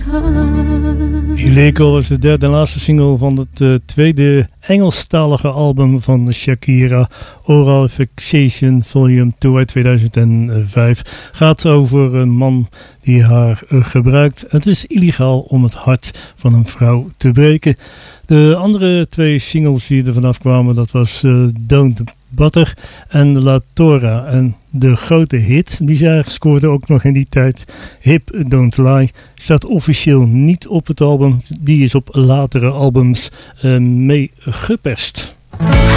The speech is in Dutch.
Illegal is de derde en laatste single van het tweede Engelstalige album van Shakira, Oral Fixation Volume 2 uit 2005. Gaat over een man die haar gebruikt. Het is illegaal om het hart van een vrouw te breken. De andere twee singles die er vanaf kwamen, dat was Don't Butter en La Tora. En de grote hit die zij scoorde ook nog in die tijd, Hip Don't Lie, staat officieel niet op het album. Die is op latere albums mee geperst.